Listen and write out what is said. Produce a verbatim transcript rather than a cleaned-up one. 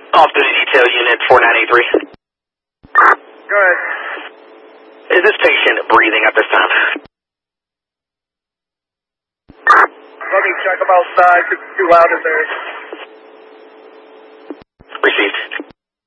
Off-duty detail unit four nine eight three. Good. Is this patient breathing at this time? Let me check him outside. It's too loud in there.